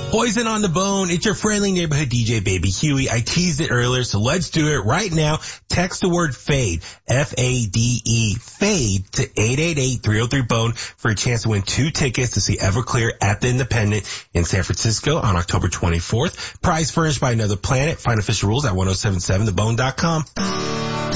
Poison on the Bone. It's your friendly neighborhood DJ, Baby Huey. I teased it earlier, so let's do it right now. Text the word FADE, F-A-D-E, FADE to 888-303-BONE for a chance to win 2 tickets to see Everclear at the Independent in San Francisco on October 24th. Prize furnished by Another Planet. Find official rules at 1077thebone.com.